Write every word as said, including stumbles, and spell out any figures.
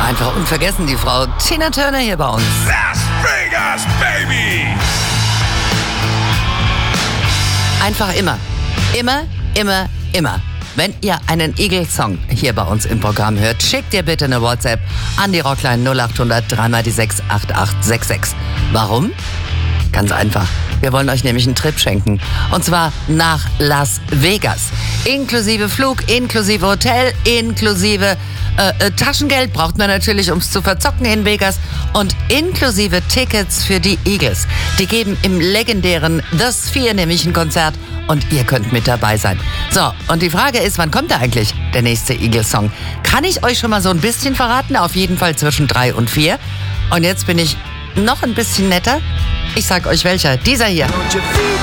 Einfach unvergessen, die Frau Tina Turner hier bei uns. Las Vegas, baby! Einfach immer. Immer, immer, immer. Wenn ihr einen Eagles-Song hier bei uns im Programm hört, schickt ihr bitte eine WhatsApp an die Rockline null acht hundert drei mal die sechs acht acht sechs sechs. Warum? Ganz einfach. Wir wollen euch nämlich einen Trip schenken. Und zwar nach Las Vegas. Inklusive Flug, inklusive Hotel, inklusive äh, äh, Taschengeld braucht man natürlich, um es zu verzocken in Vegas. Und inklusive Tickets für die Eagles. Die geben im legendären The Sphere nämlich ein Konzert. Und ihr könnt mit dabei sein. So, und die Frage ist, wann kommt da eigentlich der nächste Eagles-Song? Kann ich euch schon mal so ein bisschen verraten? Auf jeden Fall zwischen drei und vier. Und jetzt bin ich noch ein bisschen netter. Ich sag euch welcher. Dieser hier. Don't you feel